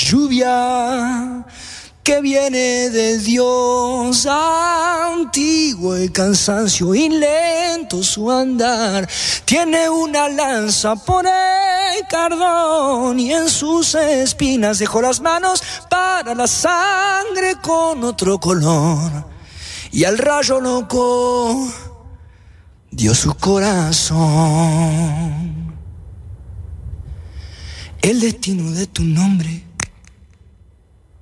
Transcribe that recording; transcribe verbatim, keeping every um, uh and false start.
lluvia que viene de Dios, antiguo el cansancio y lento su andar. Tiene una lanza por el cardón y en sus espinas dejó las manos para la sangre con otro color. Y al rayo loco dio su corazón. El destino de tu nombre